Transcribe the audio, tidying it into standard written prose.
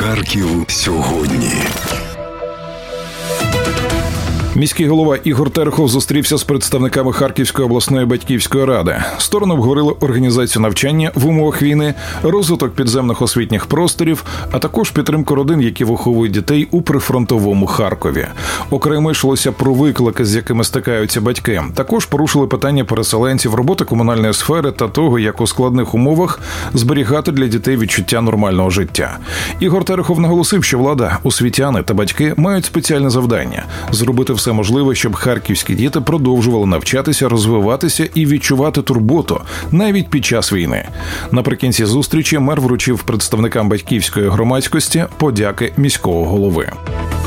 Харків сьогодні. Міський голова Ігор Терехов зустрівся з представниками Харківської обласної батьківської ради. Сторони обговорили організацію навчання в умовах війни, розвиток підземних освітніх просторів, а також підтримку родин, які виховують дітей у прифронтовому Харкові. Окремо йшлося про виклики, з якими стикаються батьки. Також порушили питання переселенців, роботи комунальної сфери та того, як у складних умовах зберігати для дітей відчуття нормального життя. Ігор Терехов наголосив, що влада, освітяни та батьки мають спеціальне завдання – зробити все можливе, щоб харківські діти продовжували навчатися, розвиватися і відчувати турботу навіть під час війни. Наприкінці зустрічі мер вручив представникам батьківської громадськості подяки міського голови.